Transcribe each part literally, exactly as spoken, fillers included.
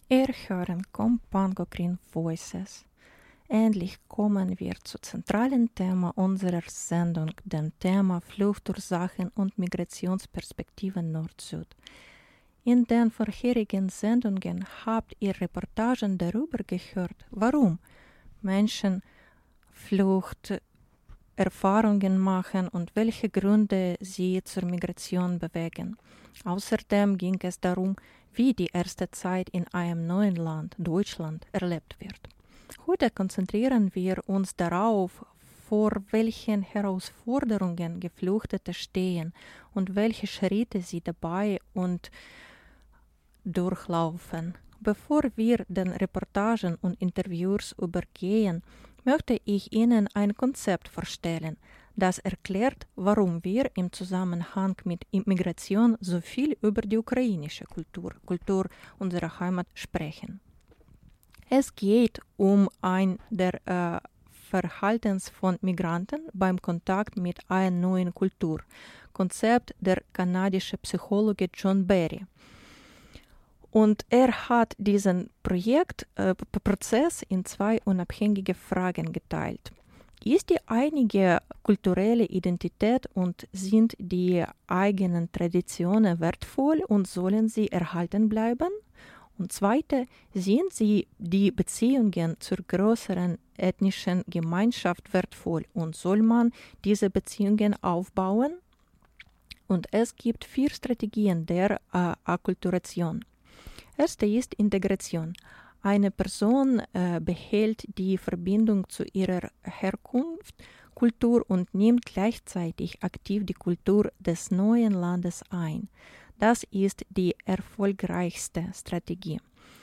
Erhören Kompango Green Voices. Endlich kommen wir zum zentralen Thema unserer Sendung, dem Thema Fluchtursachen und Migrationsperspektiven Nord-Süd. In den vorherigen Sendungen habt ihr Reportagen darüber gehört, warum Menschen Fluchterfahrungen machen und welche Gründe sie zur Migration bewegen. Außerdem ging es darum, wie die erste Zeit in einem neuen Land, Deutschland, erlebt wird. Heute konzentrieren wir uns darauf, vor welchen Herausforderungen Geflüchtete stehen und welche Schritte sie dabei und durchlaufen. Bevor wir den Reportagen und Interviews übergehen, möchte ich Ihnen ein Konzept vorstellen, das erklärt, warum wir im Zusammenhang mit Immigration so viel über die ukrainische Kultur, Kultur unserer Heimat sprechen. Es geht um ein der äh, Verhaltens von Migranten beim Kontakt mit einer neuen Kultur, Konzept der kanadische Psychologe John Barry. Und er hat diesen Projekt, äh, Prozess in zwei unabhängige Fragen geteilt. Ist die eigene kulturelle Identität und sind die eigenen Traditionen wertvoll und sollen sie erhalten bleiben? Und zweite, sind sie die Beziehungen zur größeren ethnischen Gemeinschaft wertvoll und soll man diese Beziehungen aufbauen? Und es gibt vier Strategien der äh, Akkulturation. Erste ist Integration. Eine Person äh, behält die Verbindung zu ihrer Herkunft, Kultur und nimmt gleichzeitig aktiv die Kultur des neuen Landes ein. Das ist die erfolgreichste Strategie.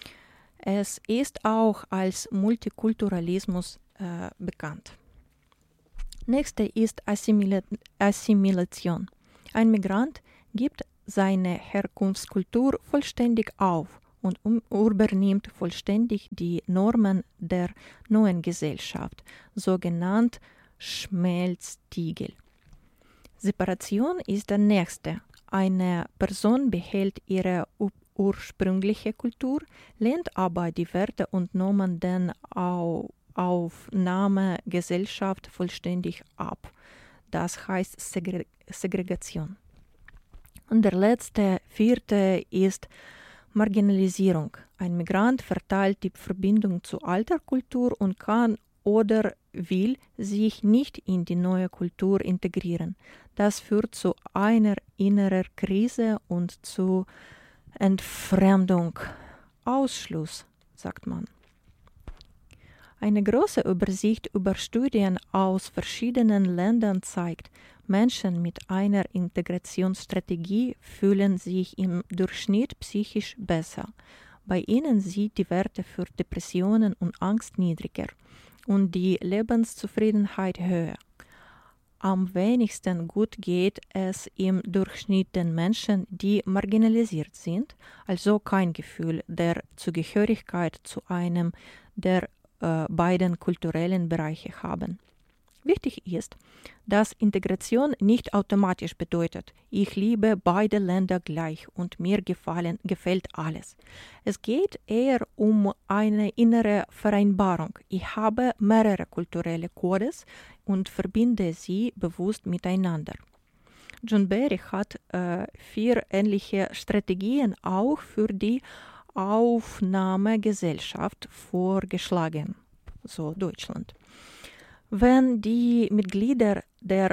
Es ist auch als Multikulturalismus äh, bekannt. Nächste ist Assimila- Assimilation. Ein Migrant gibt seine Herkunftskultur vollständig auf und um, übernimmt vollständig die Normen der neuen Gesellschaft, sogenannt Schmelztiegel. Separation ist der nächste. Eine Person behält ihre ursprüngliche Kultur, lehnt aber die Werte und Normen der Aufnahmegesellschaft vollständig ab. Das heißt Segre- Segregation. Und der letzte, vierte, ist Marginalisierung. Ein Migrant verteilt die Verbindung zu alter Kultur und kann oder will sich nicht in die neue Kultur integrieren. Das führt zu einer inneren Krise und zu Entfremdung, Ausschluss, sagt man. Eine große Übersicht über Studien aus verschiedenen Ländern zeigt, Menschen mit einer Integrationsstrategie fühlen sich im Durchschnitt psychisch besser. Bei ihnen sind die Werte für Depressionen und Angst niedriger und die Lebenszufriedenheit höher. Am wenigsten gut geht es im Durchschnitt den Menschen, die marginalisiert sind, also kein Gefühl der Zugehörigkeit zu einem der äh, beiden kulturellen Bereiche haben. Wichtig ist, dass Integration nicht automatisch bedeutet, ich liebe beide Länder gleich und mir gefallen, gefällt alles. Es geht eher um eine innere Vereinbarung. Ich habe mehrere kulturelle Codes und verbinde sie bewusst miteinander. John Barry hat äh, vier ähnliche Strategien auch für die Aufnahmegesellschaft vorgeschlagen, so Deutschland. Wenn die Mitglieder der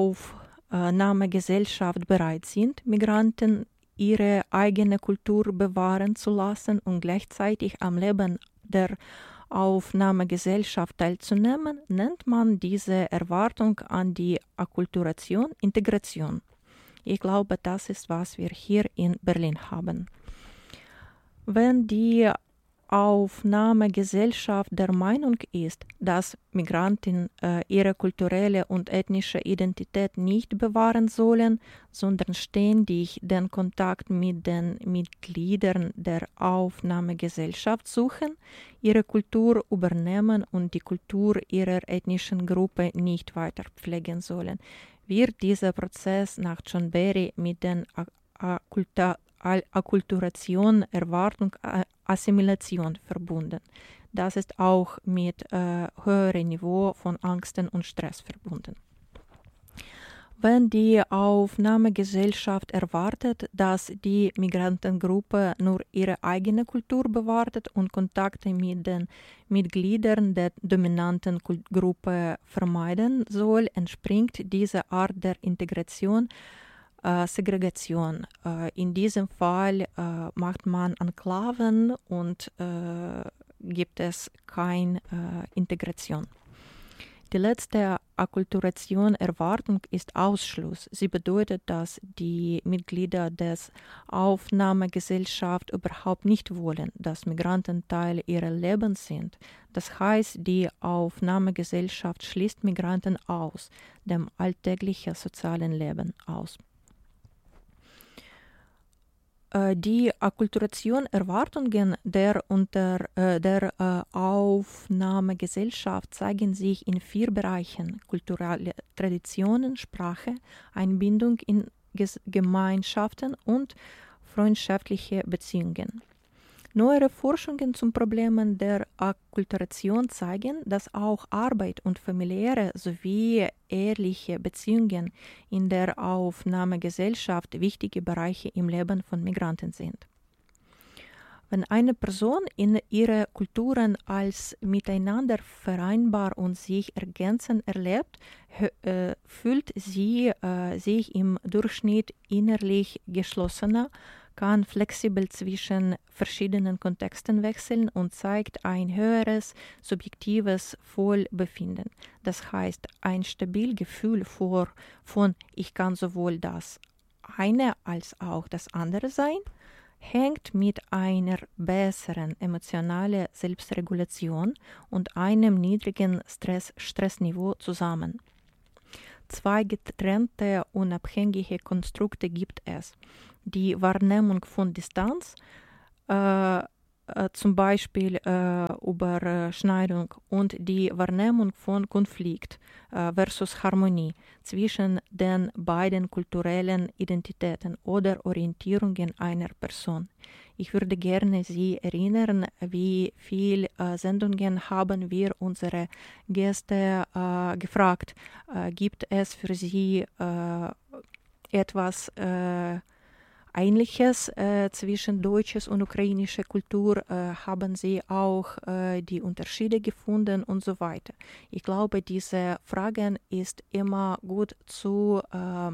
Aufnahmegesellschaft bereit sind, Migranten ihre eigene Kultur bewahren zu lassen und gleichzeitig am Leben der Aufnahmegesellschaft teilzunehmen, nennt man diese Erwartung an die Akkulturation Integration. Ich glaube, das ist, was wir hier in Berlin haben. Wenn die Aufnahmegesellschaft der Meinung ist, dass Migranten äh, ihre kulturelle und ethnische Identität nicht bewahren sollen, sondern ständig den Kontakt mit den Mitgliedern der Aufnahmegesellschaft suchen, ihre Kultur übernehmen und die Kultur ihrer ethnischen Gruppe nicht weiter pflegen sollen, wird dieser Prozess nach John Barry mit den Akkulturation, Erwartung, Assimilation verbunden. Das ist auch mit äh, höherem Niveau von Angsten und Stress verbunden. Wenn die Aufnahmegesellschaft erwartet, dass die Migrantengruppe nur ihre eigene Kultur bewahrt und Kontakte mit den Mitgliedern der dominanten Gruppe vermeiden soll, entspringt diese Art der Integration äh, Segregation. Äh, in diesem Fall äh, macht man Enklaven und äh, gibt es keine äh, Integration. Die letzte Akkulturation Erwartung ist Ausschluss. Sie bedeutet, dass die Mitglieder des Aufnahmegesellschaft überhaupt nicht wollen, dass Migranten Teil ihres Lebens sind. Das heißt, die Aufnahmegesellschaft schließt Migranten aus, dem alltäglichen sozialen Leben aus. Die Akkulturation Erwartungen der unter äh, der äh, Aufnahmegesellschaft zeigen sich in vier Bereichen: kulturelle Traditionen, Sprache, Einbindung in Ges- Gemeinschaften und freundschaftliche Beziehungen. Neuere Forschungen zum Problemen der Akkulturation zeigen, dass auch Arbeit und familiäre sowie eheliche Beziehungen in der Aufnahmegesellschaft wichtige Bereiche im Leben von Migranten sind. Wenn eine Person in ihre Kulturen als miteinander vereinbar und sich ergänzend erlebt, äh, fühlt sie äh, sich im Durchschnitt innerlich geschlossener, kann flexibel zwischen verschiedenen Kontexten wechseln und zeigt ein höheres subjektives Wohlbefinden. Das heißt, ein stabiles Gefühl vor, von ich kann sowohl das eine als auch das andere sein, hängt mit einer besseren emotionalen Selbstregulation und einem niedrigen Stress, Stressniveau zusammen. Zwei getrennte, unabhängige Konstrukte gibt es. Die Wahrnehmung von Distanz, äh, äh, zum Beispiel äh, Überschneidung, und die Wahrnehmung von Konflikt äh, versus Harmonie zwischen den beiden kulturellen Identitäten oder Orientierungen einer Person. Ich würde gerne Sie erinnern, wie viele äh, Sendungen haben wir unsere Gäste äh, gefragt. Äh, gibt es für Sie äh, etwas äh, Ähnliches äh, zwischen deutsches und ukrainischer Kultur? Äh, haben Sie auch äh, die Unterschiede gefunden und so weiter? Ich glaube, diese Fragen ist immer gut zu äh,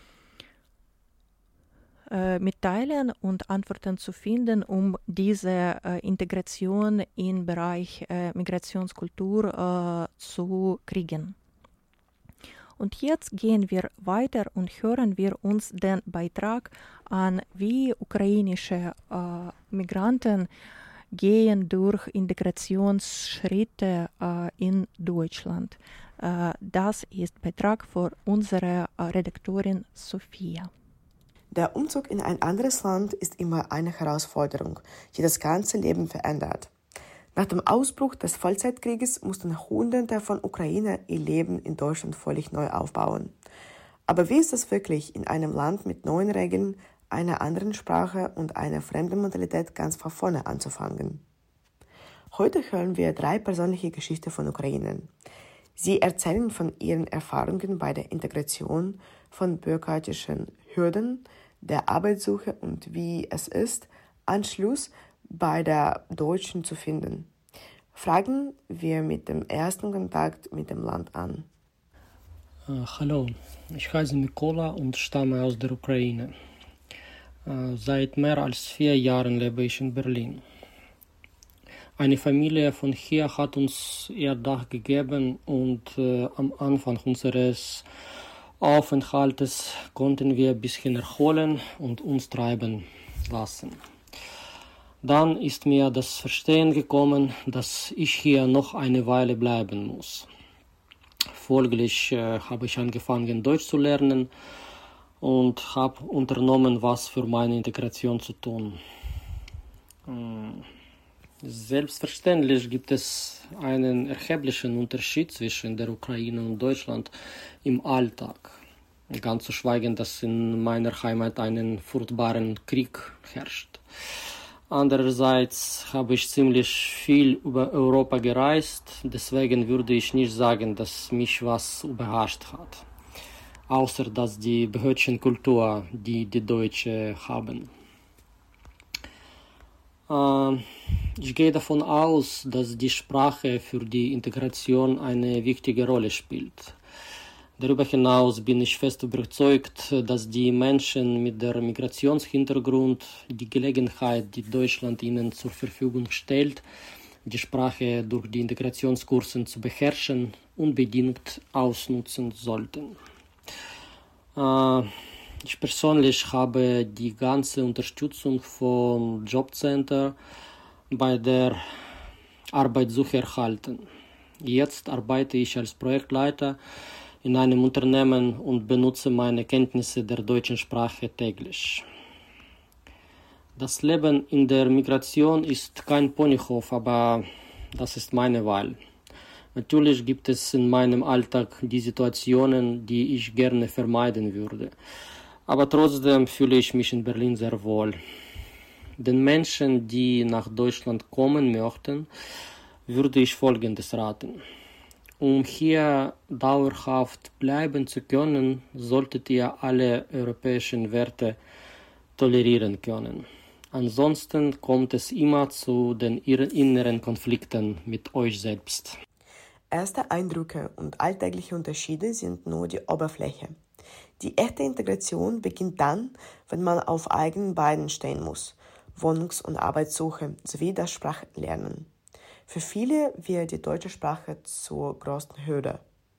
äh, mitteilen und Antworten zu finden, um diese äh, Integration im Bereich äh, Migrationskultur äh, zu kriegen. Und jetzt gehen wir weiter und hören wir uns den Beitrag an, wie ukrainische äh, Migranten gehen durch Integrationsschritte äh, in Deutschland. Äh, das ist Beitrag von unserer äh, Redaktorin Sophia. Der Umzug in ein anderes Land ist immer eine Herausforderung, die das ganze Leben verändert. Nach dem Ausbruch des Vollzeitkrieges mussten Hunderte von Ukrainern ihr Leben in Deutschland völlig neu aufbauen. Aber wie ist es wirklich, in einem Land mit neuen Regeln, einer anderen Sprache und einer fremden Mentalität ganz von vorne anzufangen? Heute hören wir drei persönliche Geschichten von Ukrainern. Sie erzählen von ihren Erfahrungen bei der Integration, von bürokratischen Hürden, der Arbeitssuche und wie es ist, Anschluss bei der Deutschen zu finden. Fragen wir mit dem ersten Kontakt mit dem Land an. Uh, hallo, ich heiße Mikola und stamme aus der Ukraine. Uh, seit mehr als vier Jahren lebe ich in Berlin. Eine Familie von hier hat uns ihr Dach gegeben und uh, am Anfang unseres Aufenthaltes konnten wir ein bisschen erholen und uns treiben lassen. Dann ist mir das Verstehen gekommen, dass ich hier noch eine Weile bleiben muss. Folglich äh, habe ich angefangen, Deutsch zu lernen und habe unternommen, was für meine Integration zu tun. Ähm, selbstverständlich gibt es einen erheblichen Unterschied zwischen der Ukraine und Deutschland im Alltag. ganz zu schweigen, dass in meiner Heimat einen furchtbaren Krieg herrscht. Andererseits habe ich ziemlich viel über Europa gereist, deswegen würde ich nicht sagen, dass mich was überrascht hat. Außer dass die Behördchenkultur, die die Deutschen haben. Äh, ich gehe davon aus, dass die Sprache für die Integration eine wichtige Rolle spielt. Darüber hinaus bin ich fest überzeugt, dass die Menschen mit dem Migrationshintergrund die Gelegenheit, die Deutschland ihnen zur Verfügung stellt, die Sprache durch die Integrationskurse zu beherrschen, unbedingt ausnutzen sollten. Äh, ich persönlich habe die ganze Unterstützung vom Jobcenter bei der Arbeitssuche erhalten. Jetzt arbeite ich als Projektleiter in einem Unternehmen und benutze meine Kenntnisse der deutschen Sprache täglich. Das Leben in der Migration ist kein Ponyhof, aber das ist meine Wahl. Natürlich gibt es in meinem Alltag die Situationen, die ich gerne vermeiden würde. Aber trotzdem fühle ich mich in Berlin sehr wohl. Den Menschen, die nach Deutschland kommen möchten, würde ich Folgendes raten. Um hier dauerhaft bleiben zu können, solltet ihr alle europäischen Werte tolerieren können. Ansonsten kommt es immer zu den inneren Konflikten mit euch selbst. Erste Eindrücke und alltägliche Unterschiede sind nur die Oberfläche. Die echte Integration beginnt dann, wenn man auf eigenen Beinen stehen muss, Wohnungs- und Arbeitssuche sowie das Sprachlernen. Für viele wird die deutsche Sprache zur größten Hürde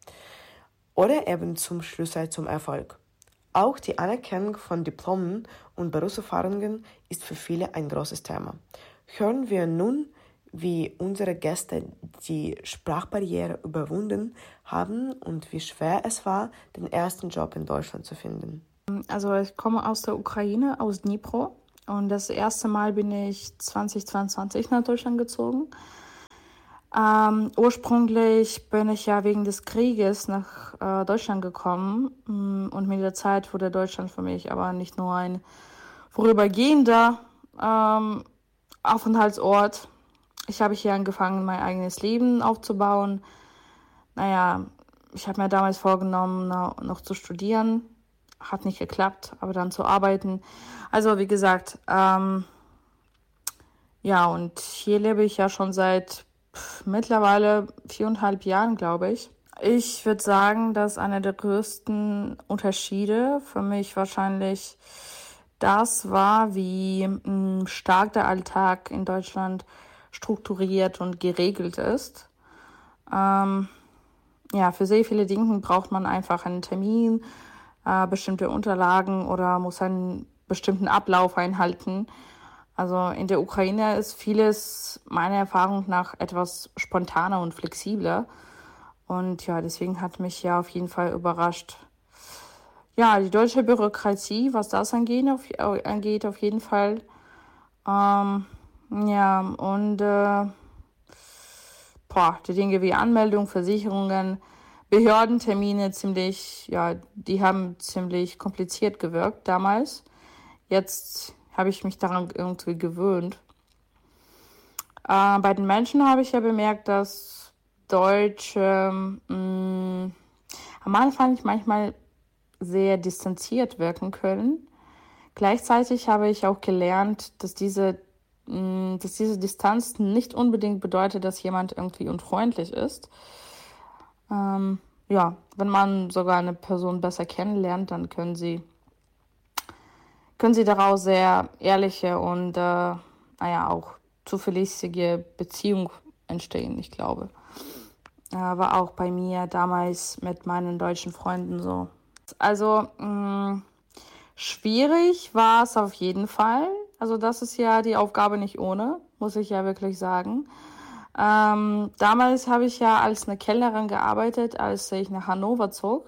oder eben zum Schlüssel zum Erfolg. Auch die Anerkennung von Diplomen und Berufserfahrungen ist für viele ein großes Thema. Hören wir nun, wie unsere Gäste die Sprachbarriere überwunden haben und wie schwer es war, den ersten Job in Deutschland zu finden. Also ich komme aus der Ukraine, aus Dnipro, und das erste Mal bin ich zwanzig zweiundzwanzig nach Deutschland gezogen. Ähm, ursprünglich bin ich ja wegen des Krieges nach äh, Deutschland gekommen und mit der Zeit wurde Deutschland für mich aber nicht nur ein vorübergehender ähm, Aufenthaltsort. Ich habe hier angefangen, mein eigenes Leben aufzubauen. Naja, ich habe mir damals vorgenommen, noch zu studieren. Hat nicht geklappt, aber dann zu arbeiten. Also wie gesagt, ähm, ja, und hier lebe ich ja schon seit pff, mittlerweile viereinhalb Jahren, glaube ich. Ich würde sagen, dass einer der größten Unterschiede für mich wahrscheinlich das war, wie mh, stark der Alltag in Deutschland strukturiert und geregelt ist. Ähm, ja, für sehr viele Dinge braucht man einfach einen Termin, äh, bestimmte Unterlagen oder muss einen bestimmten Ablauf einhalten. Also in der Ukraine ist vieles meiner Erfahrung nach etwas spontaner und flexibler. Und ja, deswegen hat mich ja auf jeden Fall überrascht. Ja, die deutsche Bürokratie, was das angeht, auf, angeht, auf jeden Fall. Ähm, ja, und äh, boah, die Dinge wie Anmeldung, Versicherungen, Behördentermine ziemlich, ja, die haben ziemlich kompliziert gewirkt damals. Jetzt habe ich mich daran irgendwie gewöhnt. Äh, bei den Menschen habe ich ja bemerkt, dass Deutsche mh, am Anfang manchmal sehr distanziert wirken können. Gleichzeitig habe ich auch gelernt, dass diese, mh, dass diese Distanz nicht unbedingt bedeutet, dass jemand irgendwie unfreundlich ist. Ähm, ja, wenn man sogar eine Person besser kennenlernt, dann können sie, können sie daraus sehr ehrliche und äh, naja, auch zuverlässige Beziehungen entstehen, ich glaube. Äh, war auch bei mir damals mit meinen deutschen Freunden so. Also mh, schwierig war es auf jeden Fall. Also das ist ja die Aufgabe nicht ohne, muss ich ja wirklich sagen. Ähm, damals habe ich ja als eine Kellnerin gearbeitet, als ich nach Hannover zog.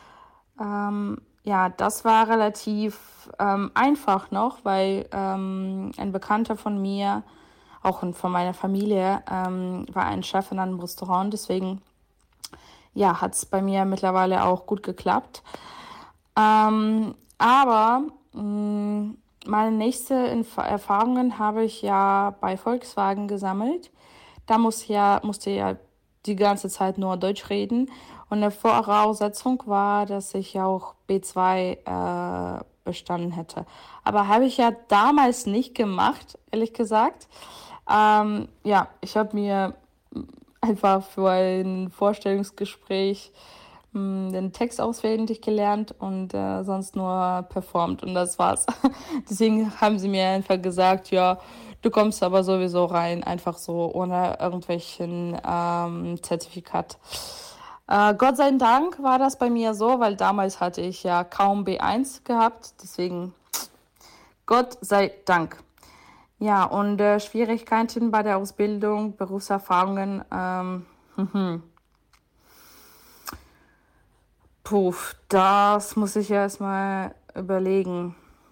Ähm, ja, das war relativ ähm, einfach noch, weil ähm, ein Bekannter von mir, auch von meiner Familie, ähm, war ein Chef in einem Restaurant. Deswegen ja, hat es bei mir mittlerweile auch gut geklappt. Ähm, aber mh, meine nächsten Erfahrungen habe ich ja bei Volkswagen gesammelt. Da muss ja, musste ja die ganze Zeit nur Deutsch reden. Und eine Voraussetzung war, dass ich auch B zwei äh, bestanden hätte. Aber habe ich ja damals nicht gemacht, ehrlich gesagt. Ähm, ja, ich habe mir einfach für ein Vorstellungsgespräch mh, den Text auswendig gelernt und äh, sonst nur performt und das war's. Deswegen haben sie mir einfach gesagt, ja, du kommst aber sowieso rein, einfach so ohne irgendwelchen ähm, Zertifikat. Äh, Gott sei Dank war das bei mir so, weil damals hatte ich ja kaum B eins gehabt, deswegen Gott sei Dank. Ja, und äh, Schwierigkeiten bei der Ausbildung, Berufserfahrungen, ähm, mhm. Puh, das muss ich erstmal überlegen.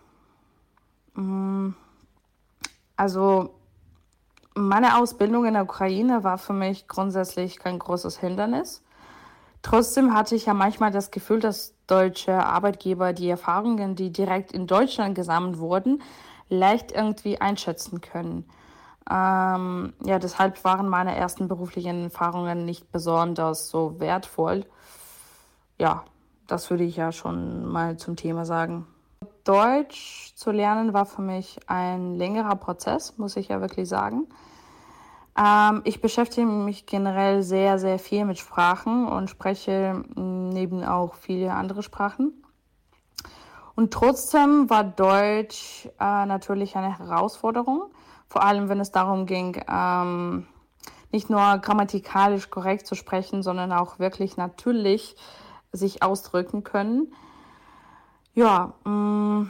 Mm, Also, meine Ausbildung in der Ukraine war für mich grundsätzlich kein großes Hindernis. Trotzdem hatte ich ja manchmal das Gefühl, dass deutsche Arbeitgeber die Erfahrungen, die direkt in Deutschland gesammelt wurden, leicht irgendwie einschätzen können. Ähm, ja, deshalb waren meine ersten beruflichen Erfahrungen nicht besonders so wertvoll. Ja, das würde ich ja schon mal zum Thema sagen. Deutsch zu lernen war für mich ein längerer Prozess, muss ich ja wirklich sagen. Ähm, ich beschäftige mich generell sehr, sehr viel mit Sprachen und spreche neben auch viele andere Sprachen. Und trotzdem war Deutsch äh, natürlich eine Herausforderung, vor allem wenn es darum ging, ähm, nicht nur grammatikalisch korrekt zu sprechen, sondern auch wirklich natürlich sich ausdrücken können. Ja, mh,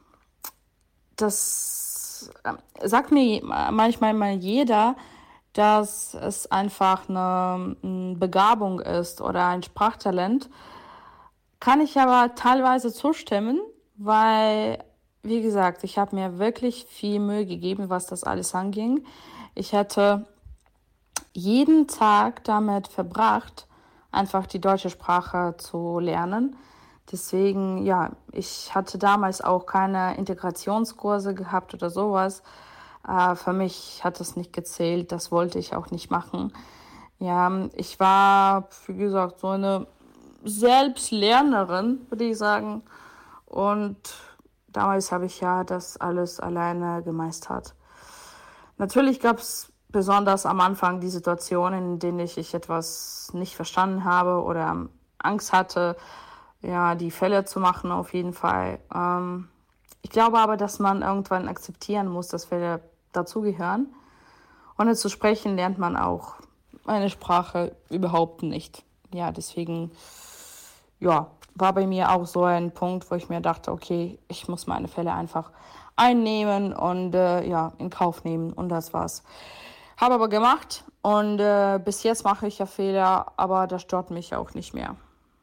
das äh, sagt mir manchmal mal jeder, dass es einfach eine, eine Begabung ist oder ein Sprachtalent. Kann ich aber teilweise zustimmen, weil, wie gesagt, ich habe mir wirklich viel Mühe gegeben, was das alles anging. Ich hätte jeden Tag damit verbracht, einfach die deutsche Sprache zu lernen. Deswegen, ja, ich hatte damals auch keine Integrationskurse gehabt oder sowas. Äh, für mich hat das nicht gezählt, das wollte ich auch nicht machen. Ja, ich war, wie gesagt, so eine Selbstlernerin, würde ich sagen. Und damals habe ich ja das alles alleine gemeistert. Natürlich gab es besonders am Anfang die Situationen, in denen ich, ich etwas nicht verstanden habe oder Angst hatte, ja, die Fälle zu machen auf jeden Fall. Ähm, ich glaube aber, dass man irgendwann akzeptieren muss, dass Fälle dazugehören. Ohne zu sprechen lernt man auch eine Sprache überhaupt nicht. Ja, deswegen, ja, war bei mir auch so ein Punkt, wo ich mir dachte, okay, ich muss meine Fälle einfach einnehmen und äh, ja, in Kauf nehmen und das war's. Habe aber gemacht und äh, bis jetzt mache ich ja Fehler, aber das stört mich auch nicht mehr.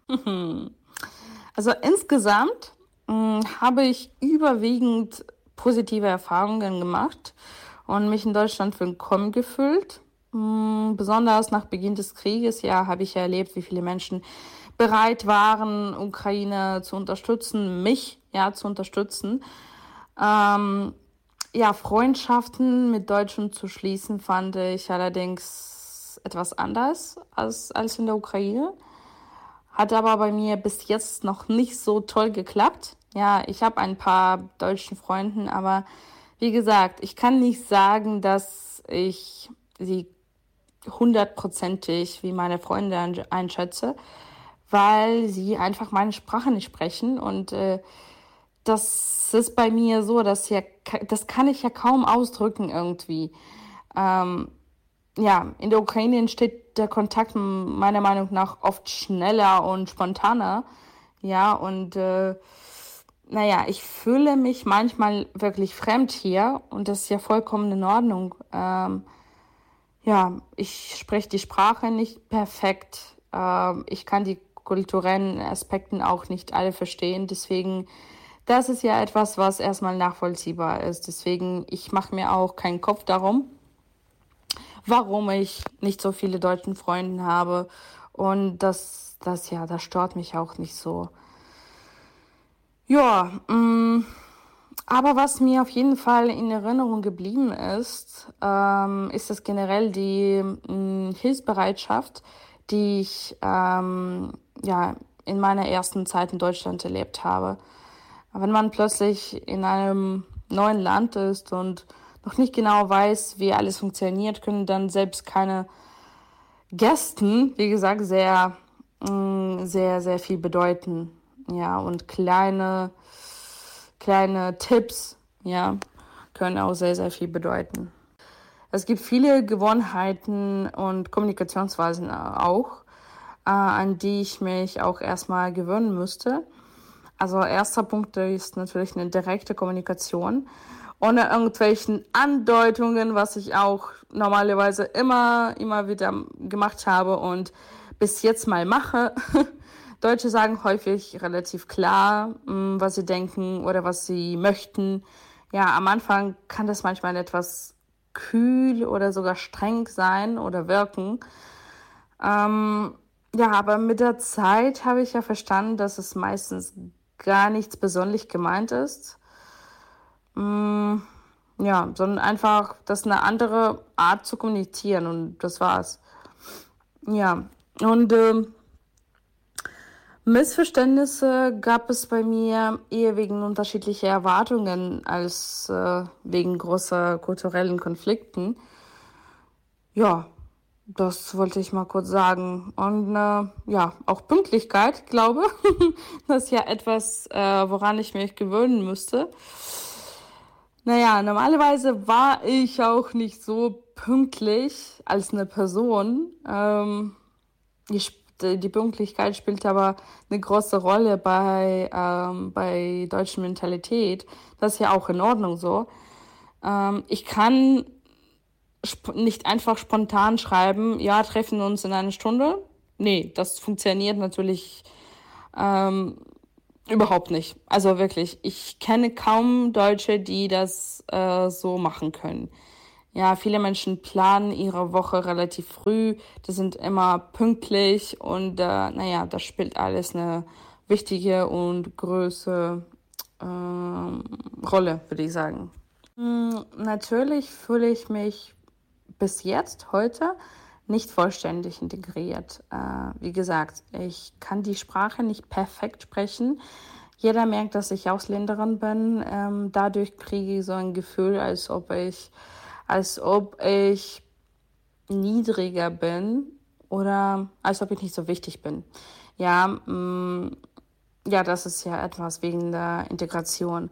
Also insgesamt mh, habe ich überwiegend positive Erfahrungen gemacht und mich in Deutschland willkommen gefühlt. Mh, besonders nach Beginn des Krieges, ja, habe ich ja erlebt, wie viele Menschen bereit waren, Ukraine zu unterstützen, mich ja zu unterstützen. Ähm, ja, Freundschaften mit Deutschen zu schließen, fand ich allerdings etwas anders als, als in der Ukraine. Hat aber bei mir bis jetzt noch nicht so toll geklappt. Ja, ich habe ein paar deutschen Freunde, aber wie gesagt, ich kann nicht sagen, dass ich sie hundertprozentig wie meine Freunde einschätze, weil sie einfach meine Sprache nicht sprechen und äh, das ist bei mir so, dass ja, das kann ich ja kaum ausdrücken irgendwie. Ähm, ja, in der Ukraine entsteht der Kontakt meiner Meinung nach oft schneller und spontaner. Ja, und äh, naja, ich fühle mich manchmal wirklich fremd hier und das ist ja vollkommen in Ordnung. Ähm, ja, ich spreche die Sprache nicht perfekt. Ähm, ich kann die kulturellen Aspekten auch nicht alle verstehen. Deswegen, das ist ja etwas, was erstmal nachvollziehbar ist. Deswegen, ich mache mir auch keinen Kopf darum, warum ich nicht so viele deutsche Freunde habe. Und das, das, ja, das stört mich auch nicht so. Ja, mh, aber was mir auf jeden Fall in Erinnerung geblieben ist, ähm, ist das generell die mh, Hilfsbereitschaft, die ich ähm, ja, in meiner ersten Zeit in Deutschland erlebt habe. Wenn man plötzlich in einem neuen Land ist und noch nicht genau weiß, wie alles funktioniert, können dann selbst keine Gesten, wie gesagt, sehr, mh, sehr, sehr viel bedeuten. Ja, und kleine, kleine Tipps, ja, können auch sehr, sehr viel bedeuten. Es gibt viele Gewohnheiten und Kommunikationsweisen auch, äh, an die ich mich auch erstmal gewöhnen müsste. Also erster Punkt ist natürlich eine direkte Kommunikation, ohne irgendwelchen Andeutungen, was ich auch normalerweise immer, immer wieder gemacht habe und bis jetzt mal mache. Deutsche sagen häufig relativ klar, was sie denken oder was sie möchten. Ja, am Anfang kann das manchmal etwas kühl oder sogar streng sein oder wirken. Ähm, ja, aber mit der Zeit habe ich ja verstanden, dass es meistens gar nichts persönlich gemeint ist. Mm, ja, sondern einfach, das ist eine andere Art zu kommunizieren und das war's. Ja, und ähm, Missverständnisse gab es bei mir eher wegen unterschiedlicher Erwartungen als äh, wegen großer kulturellen Konflikten. Ja, das wollte ich mal kurz sagen. Und äh, ja, auch Pünktlichkeit, glaube ich. Das ist ja etwas, äh, woran ich mich gewöhnen müsste. Naja, normalerweise war ich auch nicht so pünktlich als eine Person. Ähm, die, Sp- die Pünktlichkeit spielt aber eine große Rolle bei, ähm, bei deutschen Mentalität. Das ist ja auch in Ordnung so. Ähm, ich kann sp- nicht einfach spontan schreiben, ja, treffen uns in einer Stunde. Nee, das funktioniert natürlich ähm, überhaupt nicht. Also wirklich, ich kenne kaum Deutsche, die das äh, so machen können. Ja, viele Menschen planen ihre Woche relativ früh, die sind immer pünktlich und äh, naja, das spielt alles eine wichtige und große ähm, Rolle, würde ich sagen. Hm, natürlich fühle ich mich bis jetzt, heute, nicht vollständig integriert. Äh, wie gesagt, ich kann die Sprache nicht perfekt sprechen. Jeder merkt, dass ich Ausländerin bin. Ähm, dadurch kriege ich so ein Gefühl, als ob ich, als ob ich niedriger bin oder als ob ich nicht so wichtig bin. Ja, mh, ja, das ist ja etwas wegen der Integration.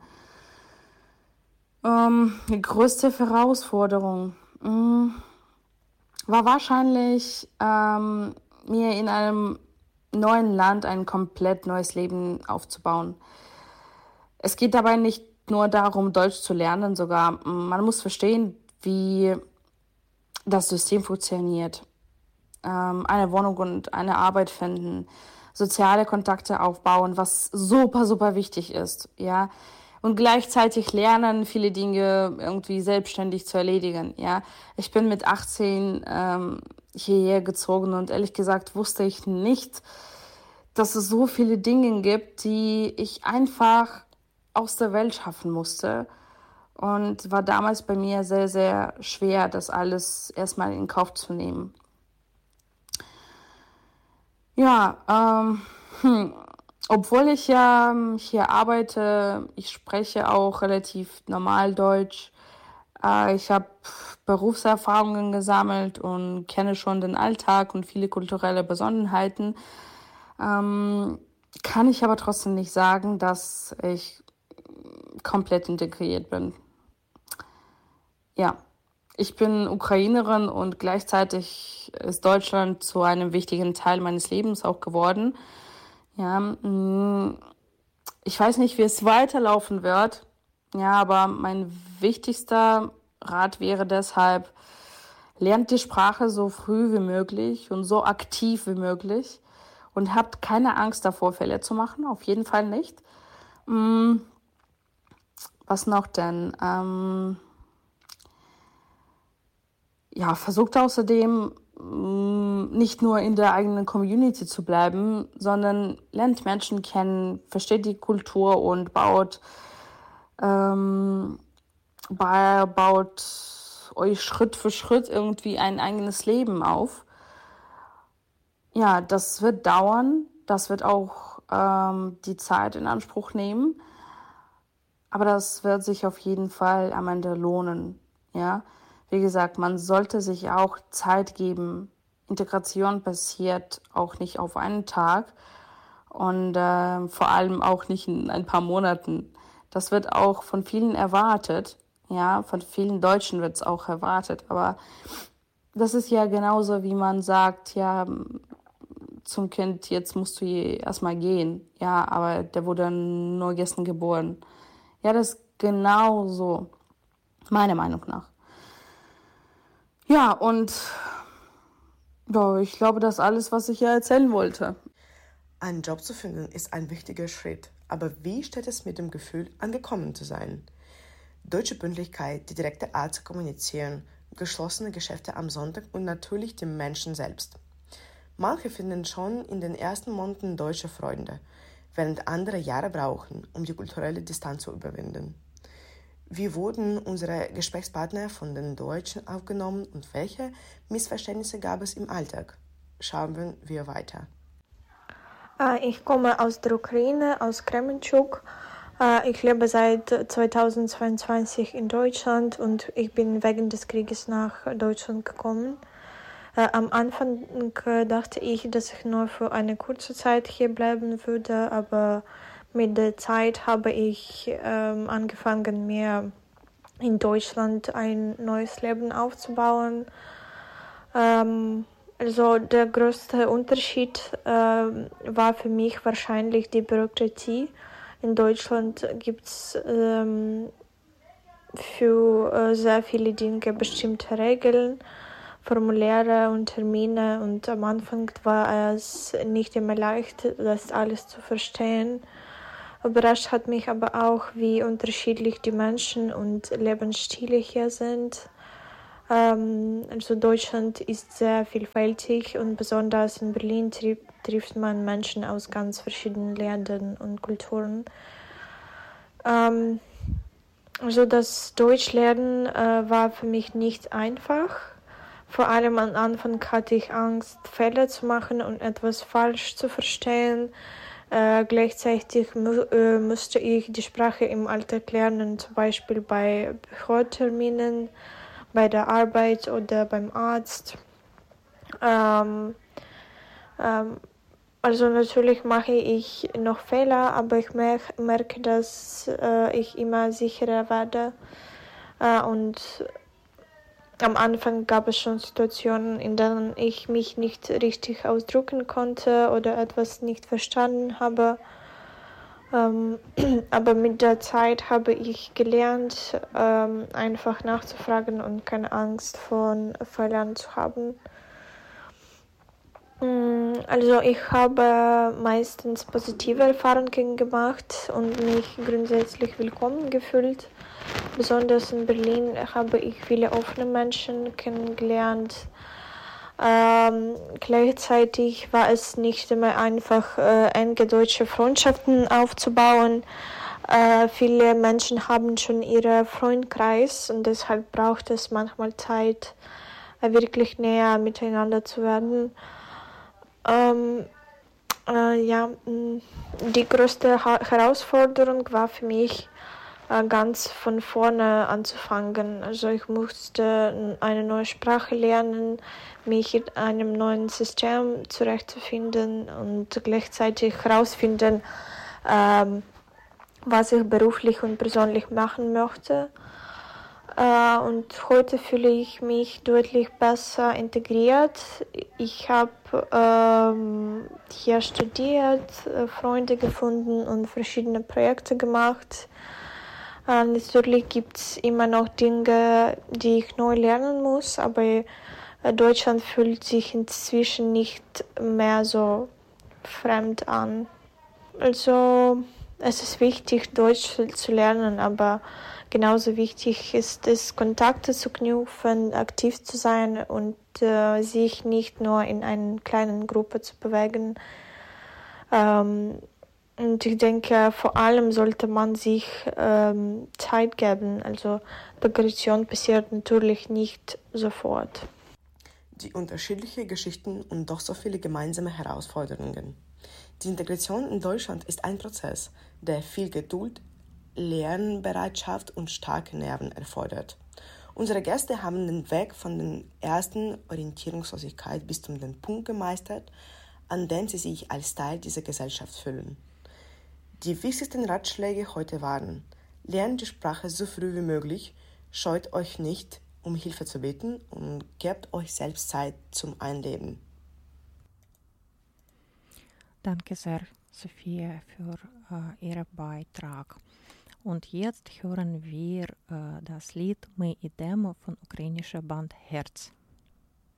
Ähm, die größte Herausforderung mh, war wahrscheinlich, ähm, mir in einem neuen Land ein komplett neues Leben aufzubauen. Es geht dabei nicht nur darum, Deutsch zu lernen, sogar man muss verstehen, wie das System funktioniert. Ähm, eine Wohnung und eine Arbeit finden, soziale Kontakte aufbauen, was super, super wichtig ist, ja. Und gleichzeitig lernen, viele Dinge irgendwie selbstständig zu erledigen, ja. Ich bin mit achtzehn ähm, hierher gezogen und ehrlich gesagt wusste ich nicht, dass es so viele Dinge gibt, die ich einfach aus der Welt schaffen musste. Und war damals bei mir sehr, sehr schwer, das alles erstmal in Kauf zu nehmen. Ja, ähm, hm, obwohl ich ja ähm, hier arbeite, ich spreche auch relativ normal Deutsch. Äh, ich habe Berufserfahrungen gesammelt und kenne schon den Alltag und viele kulturelle Besonderheiten. Ähm, kann ich aber trotzdem nicht sagen, dass ich komplett integriert bin. Ja, ich bin Ukrainerin und gleichzeitig ist Deutschland zu einem wichtigen Teil meines Lebens auch geworden. Ja, mh, ich weiß nicht, wie es weiterlaufen wird. Ja, aber mein wichtigster Rat wäre deshalb, lernt die Sprache so früh wie möglich und so aktiv wie möglich und habt keine Angst davor, Fehler zu machen. Auf jeden Fall nicht. Mh, was noch denn? Ähm, Ja, versucht außerdem mh, um nicht nur in der eigenen Community zu bleiben, sondern lernt Menschen kennen, versteht die Kultur und baut, ähm, baut euch Schritt für Schritt irgendwie ein eigenes Leben auf. Ja, das wird dauern, das wird auch ähm, die Zeit in Anspruch nehmen, aber das wird sich auf jeden Fall am Ende lohnen. Ja, wie gesagt, man sollte sich auch Zeit geben. Integration passiert auch nicht auf einen Tag und äh, vor allem auch nicht in ein paar Monaten. Das wird auch von vielen erwartet. Ja, von vielen Deutschen wird es auch erwartet. Aber das ist ja genauso, wie man sagt, ja, zum Kind, jetzt musst du erstmal gehen. Ja, aber der wurde nur gestern geboren. Ja, das ist genau so, meiner Meinung nach. Ja, und ja, ich glaube, das ist alles, was ich ja erzählen wollte. Einen Job zu finden ist ein wichtiger Schritt. Aber wie steht es mit dem Gefühl, angekommen zu sein? Deutsche Pünktlichkeit, die direkte Art zu kommunizieren, geschlossene Geschäfte am Sonntag und natürlich die Menschen selbst. Manche finden schon in den ersten Monaten deutsche Freunde, während andere Jahre brauchen, um die kulturelle Distanz zu überwinden. Wie wurden unsere Gesprächspartner von den Deutschen aufgenommen und welche Missverständnisse gab es im Alltag? Schauen wir weiter. Ich komme aus der Ukraine, aus Kremenchuk. Ich lebe seit zweitausendzweiundzwanzig in Deutschland und ich bin wegen des Krieges nach Deutschland gekommen. Am Anfang dachte ich, dass ich nur für eine kurze Zeit hier bleiben würde, aber mit der Zeit habe ich ähm, angefangen, mir in Deutschland ein neues Leben aufzubauen. Ähm, also der größte Unterschied äh, war für mich wahrscheinlich die Bürokratie. In Deutschland gibt es ähm, für äh, sehr viele Dinge bestimmte Regeln, Formuläre und Termine und am Anfang war es nicht immer leicht, das alles zu verstehen. Überrascht hat mich aber auch, wie unterschiedlich die Menschen und Lebensstile hier sind. Ähm, also Deutschland ist sehr vielfältig und besonders in Berlin tri- trifft man Menschen aus ganz verschiedenen Ländern und Kulturen. Ähm, also das Deutschlernen äh, war für mich nicht einfach. Vor allem am Anfang hatte ich Angst, Fehler zu machen und etwas falsch zu verstehen. Äh, gleichzeitig mu- äh, musste ich die Sprache im Alltag lernen, zum Beispiel bei Behördenterminen, bei der Arbeit oder beim Arzt. Ähm, ähm, also natürlich mache ich noch Fehler, aber ich mer- merke, dass äh, ich immer sicherer werde. Äh, und am Anfang gab es schon Situationen, in denen ich mich nicht richtig ausdrücken konnte oder etwas nicht verstanden habe. Ähm, aber mit der Zeit habe ich gelernt, ähm, einfach nachzufragen und keine Angst vor Fehlern zu haben. Also ich habe meistens positive Erfahrungen gemacht und mich grundsätzlich willkommen gefühlt. Besonders in Berlin habe ich viele offene Menschen kennengelernt. Ähm, gleichzeitig war es nicht immer einfach, äh, enge deutsche Freundschaften aufzubauen. Äh, viele Menschen haben schon ihren Freundkreis und deshalb braucht es manchmal Zeit, äh, wirklich näher miteinander zu werden. Ähm, äh, ja, die größte ha- Herausforderung war für mich, äh, ganz von vorne anzufangen. Also ich musste eine neue Sprache lernen, mich in einem neuen System zurechtzufinden und gleichzeitig herausfinden, ähm, was ich beruflich und persönlich machen möchte. Uh, und heute fühle ich mich deutlich besser integriert. Ich habe ähm, hier studiert, äh, Freunde gefunden und verschiedene Projekte gemacht. Uh, natürlich gibt es immer noch Dinge, die ich neu lernen muss, aber äh, Deutschland fühlt sich inzwischen nicht mehr so fremd an. Also es ist wichtig, Deutsch zu lernen, aber genauso wichtig ist es, Kontakte zu knüpfen, aktiv zu sein und äh, sich nicht nur in einer kleinen Gruppe zu bewegen. Ähm, und ich denke, vor allem sollte man sich ähm, Zeit geben. Also Integration passiert natürlich nicht sofort. Die unterschiedlichen Geschichten und doch so viele gemeinsame Herausforderungen. Die Integration in Deutschland ist ein Prozess, der viel Geduld, Lernbereitschaft und starke Nerven erfordert. Unsere Gäste haben den Weg von der ersten Orientierungslosigkeit bis zu dem Punkt gemeistert, an dem sie sich als Teil dieser Gesellschaft fühlen. Die wichtigsten Ratschläge heute waren: lernt die Sprache so früh wie möglich, scheut euch nicht, um Hilfe zu bitten und gebt euch selbst Zeit zum Einleben. Danke sehr, Sophia, für äh, Ihren Beitrag. Und jetzt hören wir äh, das Lied «Мы идемо» von ukrainischer Band Herz.